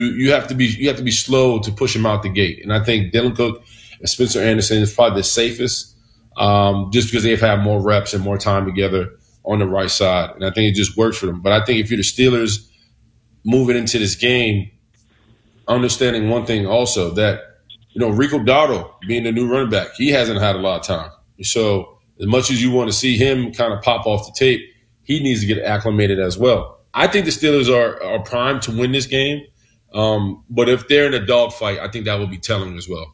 you have to be slow to push him out the gate. And I think Dylan Cook and Spencer Anderson is probably the safest, just because they've had more reps and more time together on the right side. And I think it just works for them. But I think if you're the Steelers moving into this game, understanding one thing also that, Rico Dowdle being the new running back, he hasn't had a lot of time. So as much as you want to see him kind of pop off the tape, he needs to get acclimated as well. I think the Steelers are primed to win this game. But if they're in a dogfight, I think that will be telling as well.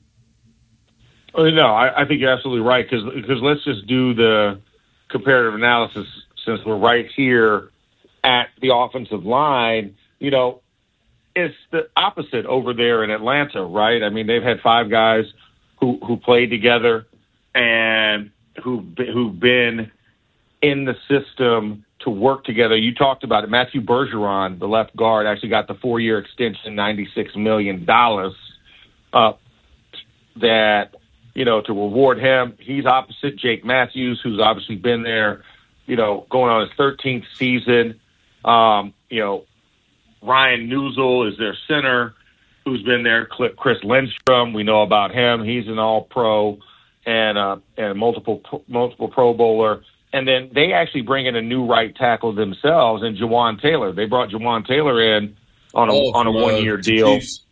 No, I think you're absolutely right, because let's just do the comparative analysis since we're right here at the offensive line. It's the opposite over there in Atlanta, right? I mean, they've had 5 guys who played together and who've been in the system to work together. You talked about it. Matthew Bergeron, the left guard, actually got the 4-year extension, $96 million, that, to reward him. He's opposite Jake Matthews, who's obviously been there, going on his 13th season. Ryan Newsel is their center, who's been there. Chris Lindstrom, we know about him. He's an all-pro and a multiple Pro Bowler. And then they actually bring in a new right tackle themselves in Jawan Taylor. They brought Jawan Taylor in on a 1-year deal. Chiefs.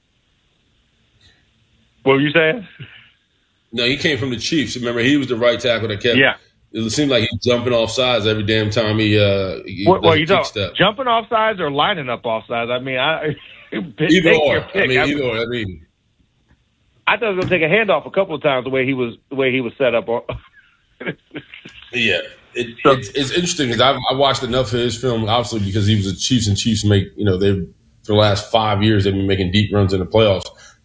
What were you saying? No, he came from the Chiefs. Remember, he was the right tackle that kept. Yeah. It seemed like he's jumping off sides every damn time he step. Jumping off sides or lining up off sides? I mean, either or. Either or. I thought he was going to take a handoff a couple of times the way he was set up. Yeah. It's interesting because I watched enough of his film, obviously, because he was a Chiefs, and Chiefs make, for the last 5 years, they've been making deep runs in the playoffs.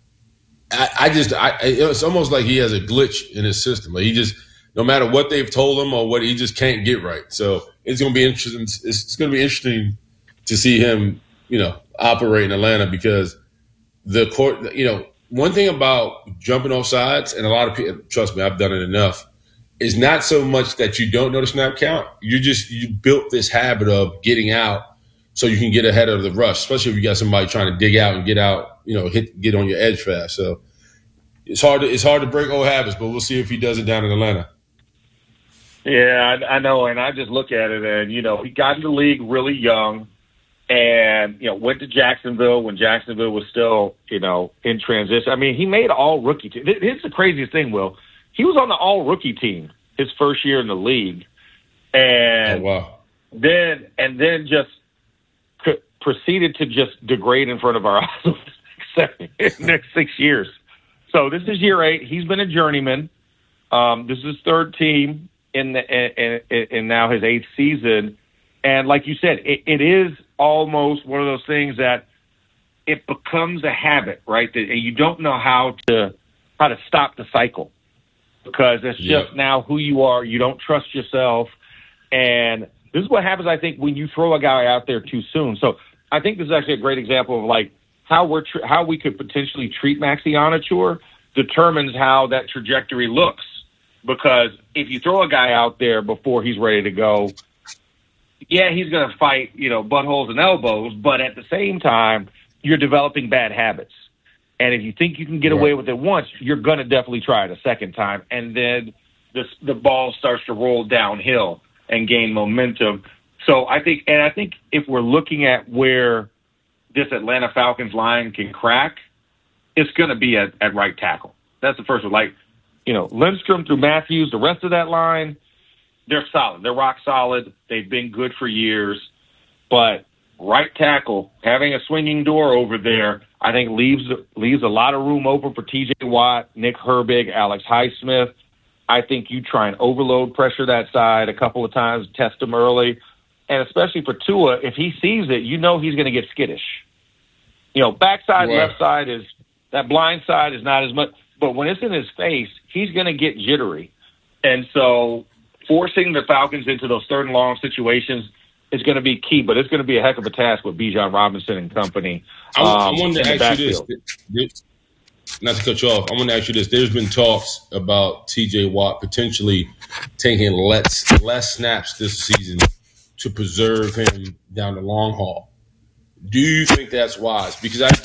It's almost like he has a glitch in his system. Like he just, no matter what they've told him or what, he just can't get right. So it's going to be interesting. It's going to be interesting to see him, operate in Atlanta, because the court, one thing about jumping off sides, and a lot of people, trust me, I've done it enough, is not so much that you don't know the snap count. You built this habit of getting out so you can get ahead of the rush, especially if you got somebody trying to dig out and get out, get on your edge fast. So it's hard to break old habits, but we'll see if he does it down in Atlanta. Yeah, I know, and I just look at it, and, he got in the league really young and, went to Jacksonville when Jacksonville was still, in transition. I mean, he made all-rookie team. Here's the craziest thing, Will. He was on the all-rookie team his first year in the league. And then just proceeded to just degrade in front of our eyes next 6 years. So this is year 8. He's been a journeyman. This is his 3rd team in now his 8th season. And like you said, it is almost one of those things that it becomes a habit, right? That you don't know how to stop the cycle, because it's just now who you are. You don't trust yourself. And this is what happens, I think, when you throw a guy out there too soon. So I think this is actually a great example of like how we could potentially treat Maxi Onachur determines how that trajectory looks. Because if you throw a guy out there before he's ready to go, he's going to fight, buttholes and elbows, but at the same time, you're developing bad habits. And if you think you can get away with it once, you're going to definitely try it a second time. And then the ball starts to roll downhill and gain momentum. So I think if we're looking at where this Atlanta Falcons line can crack, it's going to be at right tackle. That's the first one. Like, Lindstrom through Matthews, the rest of that line, they're solid. They're rock solid. They've been good for years. But right tackle, having a swinging door over there, I think leaves a lot of room open for T.J. Watt, Nick Herbig, Alex Highsmith. I think you try and overload pressure that side a couple of times, test him early. And especially for Tua, if he sees it, he's going to get skittish. Backside, left side is – that blind side is not as much – but when it's in his face, he's going to get jittery. And so forcing the Falcons into those 3rd and long situations is going to be key, but it's going to be a heck of a task with Bijan Robinson and company. I wanted to ask you this. Not to cut you off, I want to ask you this. There's been talks about T.J. Watt potentially taking less snaps this season to preserve him down the long haul. Do you think that's wise? Because I